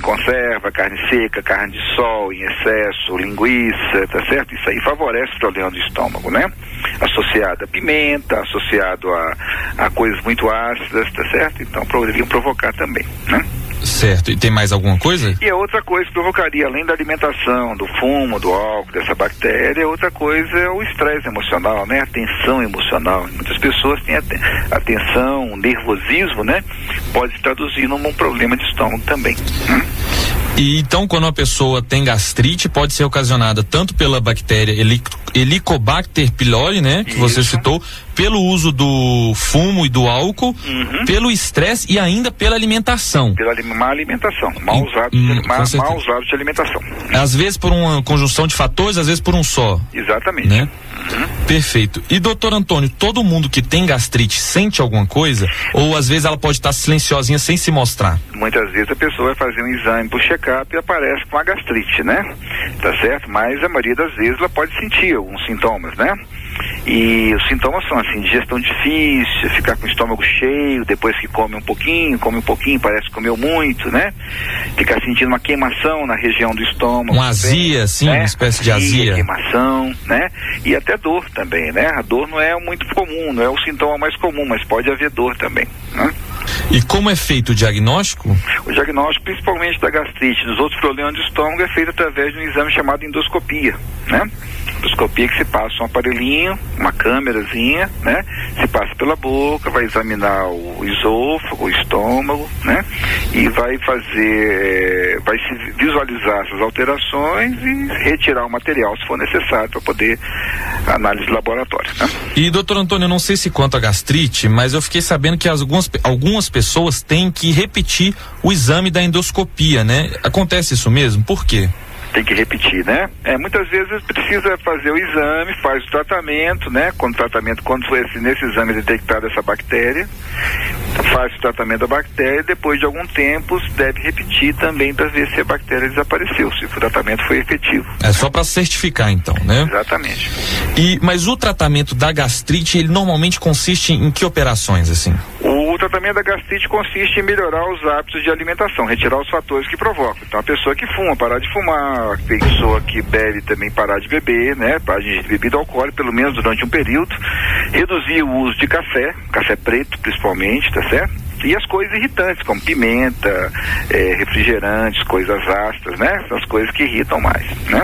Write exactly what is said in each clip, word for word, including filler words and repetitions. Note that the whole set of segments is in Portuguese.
conserva, carne seca, carne de sol em excesso, linguiça, tá certo? Isso aí favorece o problema do estômago, né? Associado a pimenta, associado a, a coisas muito ácidas, tá certo? Então poderiam provocar também, né? Certo. E tem mais alguma coisa? E a outra coisa que provocaria, além da alimentação, do fumo, do álcool, dessa bactéria, outra coisa é o estresse emocional, né? A tensão emocional. Muitas pessoas têm a, te a tensão, o nervosismo, né? Pode se traduzir num problema de estômago também. Hum? E então, quando uma pessoa tem gastrite, pode ser ocasionada tanto pela bactéria Helic Helicobacter pylori, né? Que Isso. você citou, pelo uso do fumo e do álcool, uhum. pelo estresse e ainda pela alimentação. Pela má alimentação, maus hábitos, hum, má, maus hábitos de alimentação. Às vezes por uma conjunção de fatores, às vezes por um só. Exatamente. Né? Uhum. Perfeito. E doutor Antônio, todo mundo que tem gastrite sente alguma coisa? Ou às vezes ela pode estar silenciosinha sem se mostrar? Muitas vezes a pessoa vai fazer um exame pro check-up e aparece com a gastrite, né? Tá certo? Mas a maioria das vezes ela pode sentir alguns sintomas, né? E os sintomas são assim, digestão difícil, ficar com o estômago cheio, depois que come um pouquinho, come um pouquinho, parece que comeu muito, né? Ficar sentindo uma queimação na região do estômago. Uma azia, sim, né? Uma espécie de azia. Queimação, né? E até dor também, né? A dor não é muito comum, não é o sintoma mais comum, mas pode haver dor também, né? E como é feito o diagnóstico? O diagnóstico, principalmente da gastrite, dos outros problemas de estômago, é feito através de um exame chamado endoscopia, né? Endoscopia que se passa um aparelhinho, uma câmerazinha, né? Se passa pela boca, vai examinar o esôfago, o estômago, né? E vai fazer, é, vai se visualizar essas alterações e retirar o material se for necessário para poder análise de laboratório, né? E doutor Antônio, eu não sei se quanto a gastrite, mas eu fiquei sabendo que algumas, algumas pessoas têm que repetir o exame da endoscopia, né? Acontece isso mesmo? Por quê? Tem que repetir, né? É, muitas vezes precisa fazer o exame, faz o tratamento, né? Quando o tratamento, quando foi esse, nesse exame detectada essa bactéria, faz o tratamento da bactéria, depois de algum tempo deve repetir também para ver se a bactéria desapareceu, se o tratamento foi efetivo. É só para certificar então, né? Exatamente. E, mas o tratamento da gastrite, ele normalmente consiste em que operações, assim? O tratamento da gastrite consiste em melhorar os hábitos de alimentação, retirar os fatores que provocam. Então a pessoa que fuma, parar de fumar, a pessoa que bebe também parar de beber, né? Parar de ingerir bebida alcoólica, pelo menos durante um período, reduzir o uso de café, café preto principalmente, tá certo? E as coisas irritantes, como pimenta, é, refrigerantes, coisas ácidas, né? Essas coisas que irritam mais, né?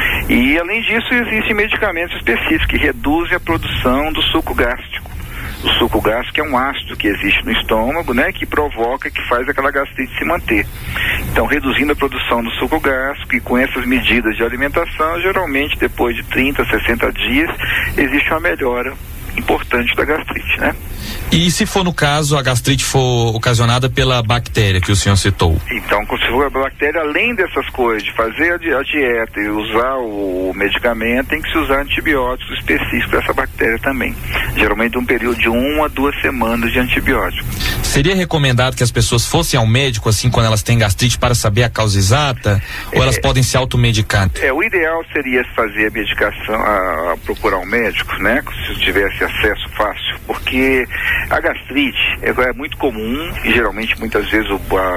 E além disso, existem medicamentos específicos que reduzem a produção do suco gástrico. O suco gástrico é um ácido que existe no estômago, né? Que provoca, que faz aquela gastrite se manter. Então, reduzindo a produção do suco gástrico e com essas medidas de alimentação, geralmente depois de trinta, sessenta dias, existe uma melhora importante da gastrite, né? E se for no caso, a gastrite for ocasionada pela bactéria que o senhor citou? Então, se for a bactéria, além dessas coisas, de fazer a, di a dieta e usar o, o medicamento, tem que se usar antibióticos específicos para essa bactéria também. Geralmente um período de uma a duas semanas de antibiótico. Seria recomendado que as pessoas fossem ao médico, assim, quando elas têm gastrite, para saber a causa exata? Ou é, elas podem se automedicar? É, o ideal seria fazer a medicação, a, a procurar um médico, né? Se tivesse acesso fácil, porque a gastrite é, é muito comum e geralmente muitas vezes o,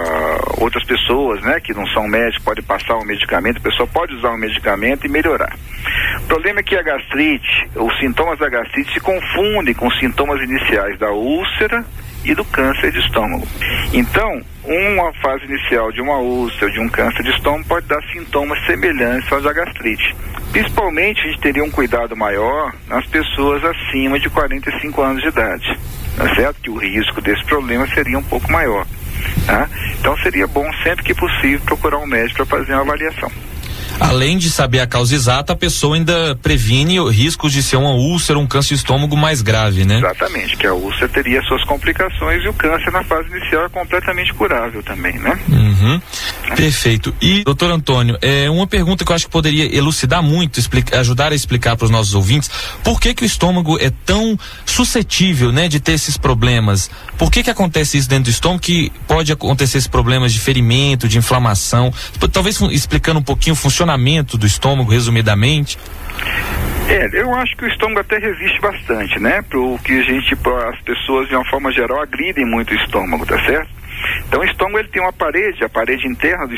a, outras pessoas, né, que não são médicos, podem passar um medicamento, a pessoa pode usar um medicamento e melhorar. O problema é que a gastrite, os sintomas da gastrite se confundem com os sintomas iniciais da úlcera e do câncer de estômago. Então, uma fase inicial de uma úlcera, de um câncer de estômago, pode dar sintomas semelhantes aos da gastrite. Principalmente, a gente teria um cuidado maior nas pessoas acima de quarenta e cinco anos de idade, tá certo? Que o risco desse problema seria um pouco maior, tá? Então, seria bom, sempre que possível, procurar um médico para fazer uma avaliação. Além de saber a causa exata, a pessoa ainda previne riscos de ser uma úlcera, um câncer de estômago mais grave, né? Exatamente, que a úlcera teria suas complicações e o câncer na fase inicial é completamente curável também, né? Uhum. Perfeito. E, doutor Antônio, é uma pergunta que eu acho que poderia elucidar muito, explica, ajudar a explicar para os nossos ouvintes, por que que o estômago é tão suscetível, né, de ter esses problemas? Por que que acontece isso dentro do estômago, que pode acontecer esses problemas de ferimento, de inflamação? Talvez explicando um pouquinho o funcionamento do estômago, resumidamente. É, eu acho que o estômago até resiste bastante, né? Pro que a gente, as pessoas de uma forma geral agridem muito o estômago, tá certo? Então o estômago ele tem uma parede, a parede interna do